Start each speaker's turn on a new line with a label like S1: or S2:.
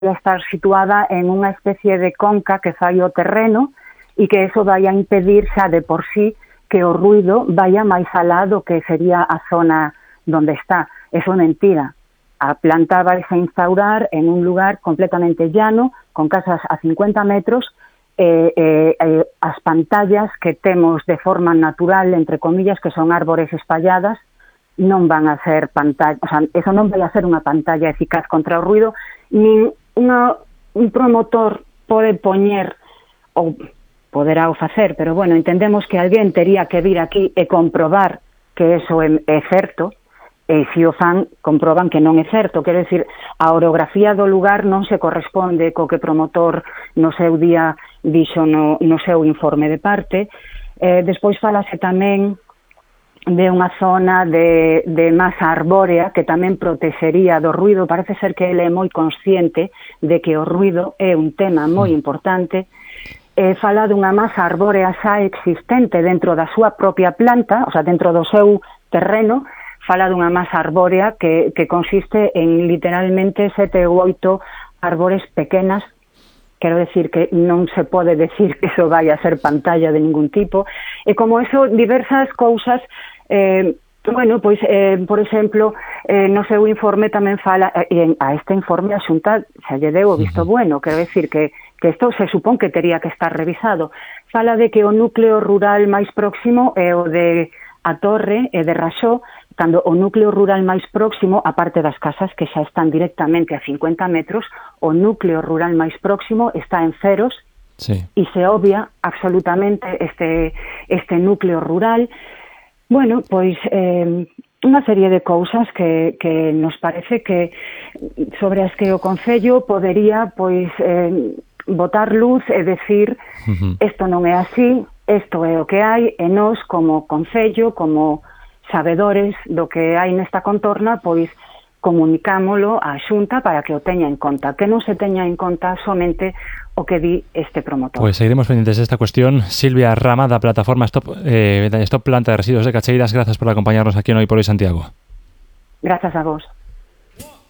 S1: estar situada en unha especie de conca que fai o terreno e que eso vai a impedir xa de por sí que o ruido vaya máis alá do que sería a zona donde está. Eso é mentira. A planta vai a instaurar en un lugar completamente llano, con casas a 50 metros, as pantallas que temos de forma natural, entre comillas, que son árbores espalladas, non van a ser pantalla, o sea, eso non vai a ser unha pantalla eficaz contra o ruido, nin un promotor pode poñer, ou poderá o facer, pero bueno, entendemos que alguén tería que vir aquí e comprobar que eso é certo, e se o fan, comproban que non é certo. Quero dicir, a orografía do lugar non se corresponde co que promotor no seu día dixo no seu informe de parte. Despois falase tamén de unha zona de masa arbórea que tamén protexería do ruido. Parece ser que ele é moi consciente de que o ruido é un tema moi importante. Fala dunha masa arbórea xa existente dentro da súa propia planta, o sea, dentro do seu terreno. Fala dunha masa arbórea que consiste en literalmente 7 ou 8 árbores pequenas. Quero decir que non se pode decir que iso vai a ser pantalla de ningún tipo. E como eso, diversas cousas, bueno, pois, por exemplo, no seu informe tamén fala, a este informe a Xunta xa lle deu o visto bueno, quero decir que isto se supón que tería que estar revisado. Fala de que o núcleo rural máis próximo é o de A Torre e de Raxó, cando o núcleo rural máis próximo, a parte das casas que xa están directamente a 50 metros, o núcleo rural máis próximo está en Ceros, sí, e se obvia absolutamente este núcleo rural. Bueno, pois unha serie de cousas que nos parece que sobre as que o Concello podería pois botar luz e decir isto non é así, isto é o que hai, e nós como Concello, como sabedores do que hai nesta contorna, pois comunicámolo á Xunta para que o teña en conta, que non se teña en conta somente o que di este promotor.
S2: Pues seguiremos pendientes de esta cuestión. Silvia Ramada, plataforma Stop Planta de Residuos de Cacheiras, gracias por acompañarnos aquí en Hoy por Hoy Santiago.
S1: Gracias a vos.